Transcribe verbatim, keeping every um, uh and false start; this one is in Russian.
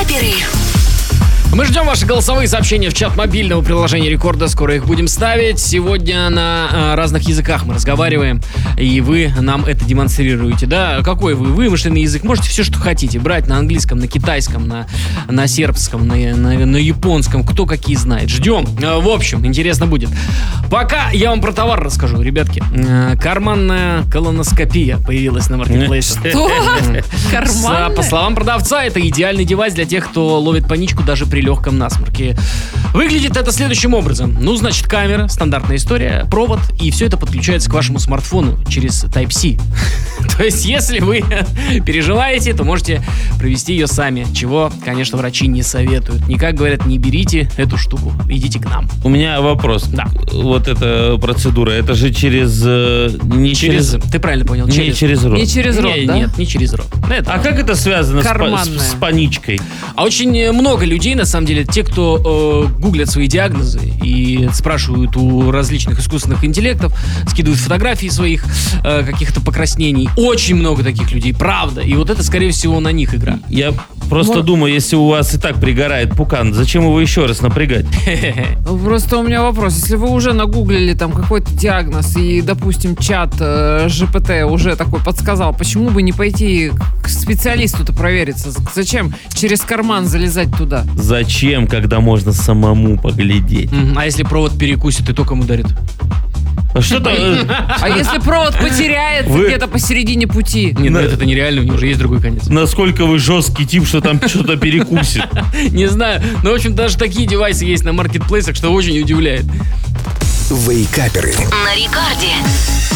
Вейкаперы. Мы ждем ваши голосовые сообщения в чат мобильного приложения Рекорда. Скоро их будем ставить. Сегодня на а, разных языках мы разговариваем, и вы нам это демонстрируете. Да, какой вы вымышленный язык? Можете все, что хотите. Брать на английском, на китайском, на, на сербском, на, на, на японском. Кто какие знает. Ждем. А, в общем, интересно будет. Пока я вам про товар расскажу, ребятки. А, карманная колоноскопия появилась на маркетплейсе. Что? Карманная? По словам продавца, это идеальный девайс для тех, кто ловит паничку даже при легком насморке. Выглядит это следующим образом. Ну, значит, камера, стандартная история, провод, и все это подключается к вашему смартфону через Type-C. То есть, если вы переживаете, то можете провести ее сами, чего, конечно, врачи не советуют. Никак говорят, не берите эту штуку, идите к нам. У меня вопрос. Да. Вот эта процедура, это же через... э, Не через... Через, ты правильно понял, Не через... через рот. Не через рот, Не, да? Нет, не через рот. Это- А как это связано с, па- Карманная. с, с паничкой? А очень много людей, на самом деле, те, кто э, гуглят свои диагнозы и спрашивают у различных искусственных интеллектов, скидывают фотографии своих э, каких-то покраснений. Очень много таких людей, правда. И вот это, скорее всего, на них игра. Я просто Мор- думаю, если у вас и так пригорает пукан, зачем его еще раз напрягать? Просто у меня вопрос. Если вы уже нагуглили там какой-то диагноз и, допустим, чат э, джи пи ти уже такой подсказал, почему бы не пойти к специалисту-то провериться? Зачем через карман залезать туда? Зачем, когда можно самому поглядеть? Мгм. А если провод перекусит и током ударит? А что-то... э, А если провод потеряется Вы- где-то посередине пути? Не, ну Да. это нереально, у него уже есть другой конец. Насколько вы жесткий тип, что там что-то перекусит. Не знаю. Но, в общем, даже такие девайсы есть на маркетплейсах, что очень удивляет. Вейкаперы. На Рекорде.